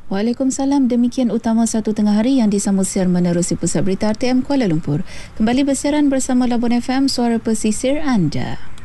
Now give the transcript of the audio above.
Waalaikumsalam. Demikian utama satu tengah hari yang disambung siar menerusi Pusat Berita RTM Kuala Lumpur. Kembali bersiaran bersama Labun FM, suara pesisir anda.